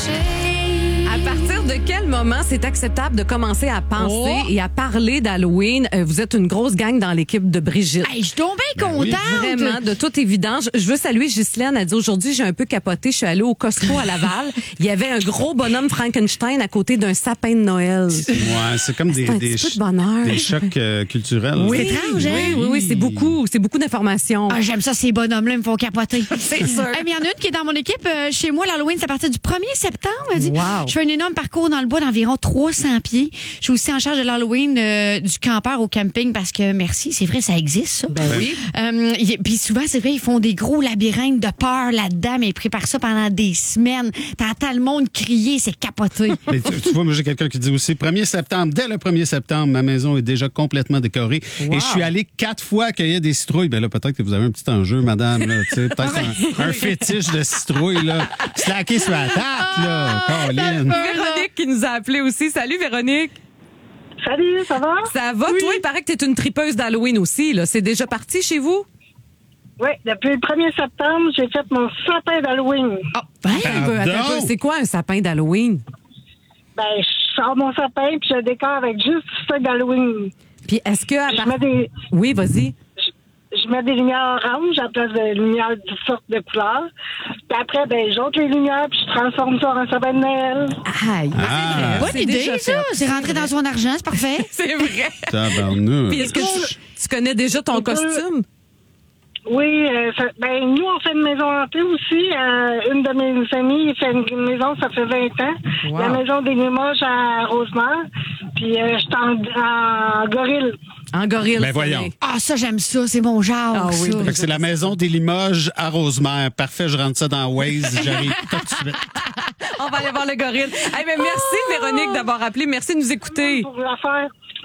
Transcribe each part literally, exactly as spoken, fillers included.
À partir de quel moment c'est acceptable de commencer à penser Oh. et à parler d'Halloween? Euh, vous êtes une grosse gang dans l'équipe de Brigitte. Hey, je suis donc bien Ben oui. contente. Vraiment, de toute évidence. Je veux saluer Ghislaine. Elle dit aujourd'hui, j'ai un peu capoté. Je suis allée au Costco à Laval. Il y avait un gros bonhomme Frankenstein à côté d'un sapin de Noël. Ouais, c'est comme des, C'est un des, petit peu de bonheur. des chocs euh, culturels. Oui, C'est étrange, hein? oui, oui, oui, c'est beaucoup, c'est beaucoup d'informations. Ah, j'aime ça, ces bonhommes-là, ils me font capoter. C'est sûr. Hey, mais il y en a une qui est dans mon équipe. euh, chez moi, l'Halloween, c'est à partir du premier septembre. Elle dit, Wow. je fais un énorme parcours dans le bois d'environ trois cents pieds. Je suis aussi en charge de l'Halloween euh, du campeur au camping parce que, merci, c'est vrai, ça existe, ça. Ben oui. Euh, y- Puis souvent, c'est vrai, ils font des gros labyrinthes de peur là-dedans, mais ils préparent ça pendant des semaines. T'entends le monde crier, c'est capoté. Mais tu, tu vois, moi, j'ai quelqu'un qui dit aussi, premier septembre, dès le premier septembre, ma maison est déjà complètement décorée. Wow. Et je suis allé quatre fois accueillir des citrouilles. Ben là, peut-être que vous avez un petit enjeu, madame. Là, tu sais, peut-être un, un fétiche de citrouilles. Là. Slacker sur la table, là. Caroline. Véronique qui nous a appelé aussi. Salut, Véronique. Salut, ça va? Ça va? Toi, il paraît que t'es une tripeuse d'Halloween aussi, là. C'est déjà parti chez vous? Oui, depuis le premier septembre, j'ai fait mon sapin d'Halloween. Ah, ben, un peu, attends un peu. Pardon? C'est quoi un sapin d'Halloween? Ben, je sors mon sapin puis je le décore avec juste du stock d'Halloween. Puis est-ce que... à Je part- mets des, Oui, vas-y. je mets des lumières oranges à la place de lumières de toutes sortes de couleurs. Puis après, ben, j'ôte les lumières puis je transforme ça en sapin de Noël. Aïe. Ah. Bonne C'est idée, déjà ça. fait. C'est rentré dans son argent, c'est parfait. C'est vrai. Tabarnouche. Puis est-ce que tu, tu connais déjà ton On peut- costume? Oui, euh, ça- ben, nous, on fait une maison hantée aussi. Euh, une de mes amies fait une maison, ça fait vingt ans. Wow. La maison des Limoges à Rosemère. Puis euh, je suis en, en gorille. En gorille. Ben c'est voyons. bien. Ah, ça, j'aime ça. C'est mon genre, Ah oui, ça. ben, Fait que c'est la maison des Limoges à Rosemère. Parfait, je rentre ça dans Waze. J'arrive tout de suite. On va aller voir le gorille. Hey, ben, merci, Véronique, d'avoir appelé. Merci de nous écouter. Pour la faire.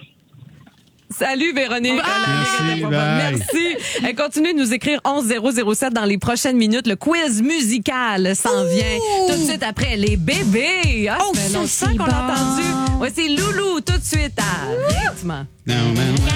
Salut, Véronique. Merci, La ligne était pas bonne. bye. Merci. Elle continue de nous écrire onze zéro zéro sept dans les prochaines minutes. Le quiz musical s'en vient tout de suite après les bébés. Ah, Oh, ça fait ça, longtemps c'est qu'on l'a bon. entendu. Ouais, c'est Loulou tout de suite à rythme. Non, man.